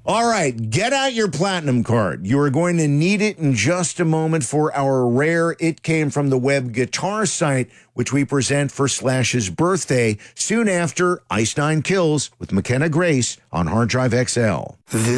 All right, get out your platinum card. You are going to need it in just a moment for our rare It Came From the Web guitar site, which we present for Slash's birthday soon after Ice Nine Kills with McKenna Grace on Hard Drive XL.